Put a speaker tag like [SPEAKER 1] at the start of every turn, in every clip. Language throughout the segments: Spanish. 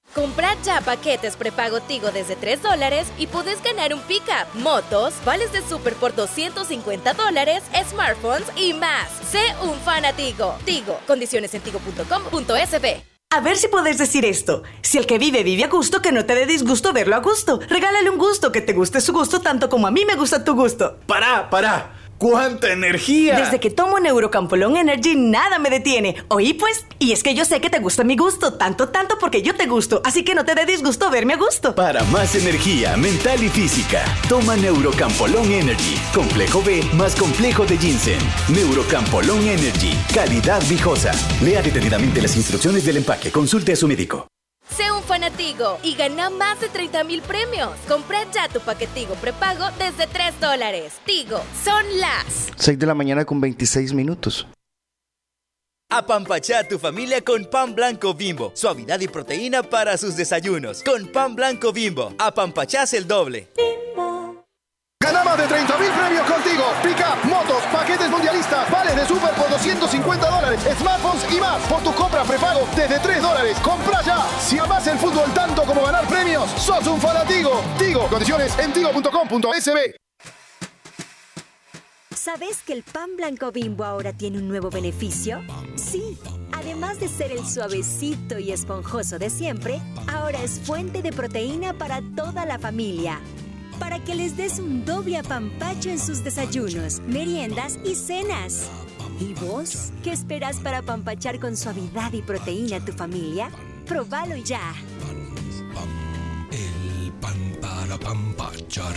[SPEAKER 1] Compra ya paquetes prepago Tigo desde $3 y podés ganar un pickup, motos, vales de súper por $250, smartphones y más. Sé un fanatigo. Tigo. Condiciones en tigo.com.sb.
[SPEAKER 2] A ver si podés decir esto. Si el que vive a gusto, que no te dé disgusto verlo a gusto. Regálale un gusto, que te guste su gusto tanto como a mí me gusta tu gusto.
[SPEAKER 3] ¡Para! ¡Cuánta energía!
[SPEAKER 2] Desde que tomo Neurocampolón Energy, nada me detiene. Oí pues, y es que yo sé que te gusta mi gusto, tanto porque yo te gusto, así que no te dé disgusto verme a gusto.
[SPEAKER 4] Para más energía mental y física, toma Neurocampolón Energy. Complejo B más complejo de ginseng. Neurocampolón Energy. Calidad viejosa. Lea detenidamente las instrucciones del empaque. Consulte a su médico.
[SPEAKER 1] Sé un fanatigo y gana más de 30,000 premios. Compra ya tu paquetigo prepago desde $3. Tigo, son las
[SPEAKER 5] 6:26 a.m.
[SPEAKER 6] Apapachá a tu familia con Pan Blanco Bimbo. Suavidad y proteína para sus desayunos. Con Pan Blanco Bimbo, apapachás el doble.
[SPEAKER 7] Gana más de 30,000 premios contigo. Pica, motos, paquetes mundialistas, vales de súper por $250, smartphones y más. Por tu compra prepago desde $3. Compra ya. Si amás el fútbol tanto como ganar premios, sos un fanatigo. Tigo. Condiciones en tigo.com.sb.
[SPEAKER 8] ¿Sabes que el Pan Blanco Bimbo ahora tiene un nuevo beneficio? Sí, además de ser el suavecito y esponjoso de siempre, ahora es fuente de proteína para toda la familia. Para que les des un doble apampacho en sus desayunos, meriendas y cenas. ¿Y vos? ¿Qué esperas para apampachar con suavidad y proteína a tu familia? ¡Próbalo ya!
[SPEAKER 9] El pan para apampachar.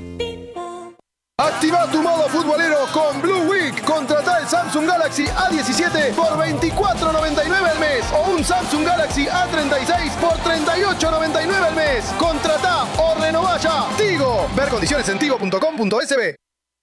[SPEAKER 7] Activa tu modo futbolero con Blue Week. Contrata el Samsung Galaxy A17 por $24.99 al mes o un Samsung Galaxy A36 por $38.99 al mes. Contrata o renová ya. Tigo. Ver condiciones en tigo.com.sb.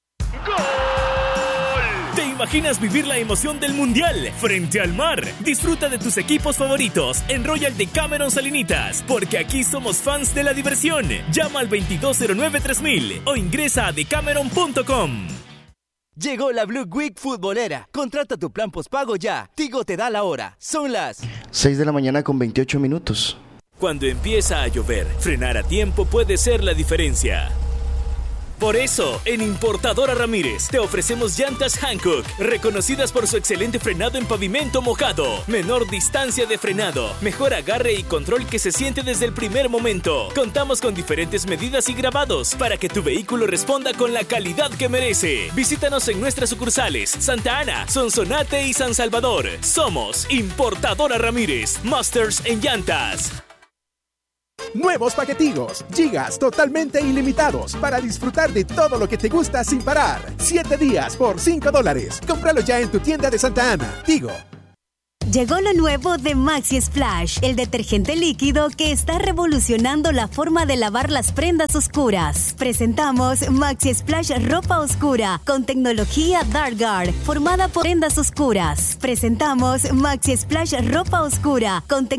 [SPEAKER 10] ¿Te imaginas vivir la emoción del Mundial frente al mar? Disfruta de tus equipos favoritos en Royal Decameron Salinitas, porque aquí somos fans de la diversión. Llama al 2209-3000 o ingresa a decameron.com.
[SPEAKER 6] Llegó la Blue Week futbolera. Contrata tu plan postpago ya. Tigo te da la hora. Son las
[SPEAKER 5] 6:28 a.m.
[SPEAKER 10] Cuando empieza a llover, frenar a tiempo puede ser la diferencia. Por eso, en Importadora Ramírez te ofrecemos llantas Hankook, reconocidas por su excelente frenado en pavimento mojado, menor distancia de frenado, mejor agarre y control que se siente desde el primer momento. Contamos con diferentes medidas y grabados para que tu vehículo responda con la calidad que merece. Visítanos en nuestras sucursales Santa Ana, Sonsonate y San Salvador. Somos Importadora Ramírez, Masters en llantas.
[SPEAKER 11] Nuevos paquetigos, gigas totalmente ilimitados para disfrutar de todo lo que te gusta sin parar. 7 días por $5. Cómpralo ya en tu tienda de Santa Ana. Tigo.
[SPEAKER 8] Llegó lo nuevo de Maxi Splash, el detergente líquido que está revolucionando la forma de lavar las prendas oscuras. Presentamos Maxi Splash Ropa Oscura con tecnología DarkGuard, formada por prendas oscuras. Presentamos Maxi Splash Ropa Oscura con tecnología